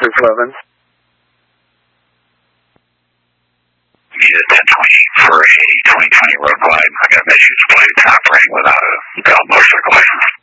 This is Levin. Need a 1020 for a 2020 road glide. I got issues with plates operating without a belt motorcycle license.